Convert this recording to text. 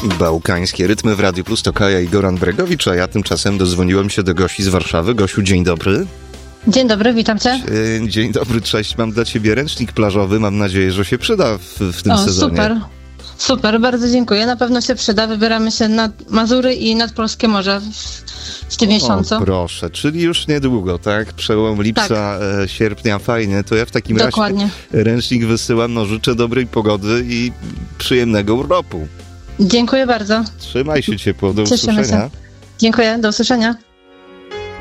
Bałkańskie rytmy w Radiu Plus to Kaja i Goran Bregowicz, a ja tymczasem dodzwoniłem się do Gosi z Warszawy. Gosiu, dzień dobry. Dzień dobry, witam cię. Dzień dobry, cześć. Mam dla ciebie ręcznik plażowy. Mam nadzieję, że się przyda w tym sezonie. Super, bardzo dziękuję. Na pewno się przyda. Wybieramy się nad Mazury i nad Polskie Morze w tym miesiącu. Proszę, czyli już niedługo, tak? Przełom lipca, sierpnia, fajnie. To ja w takim razie ręcznik wysyłam. No, życzę dobrej pogody i przyjemnego urlopu. Dziękuję bardzo. Trzymaj się ciepło, do usłyszenia. Dziękuję, do usłyszenia.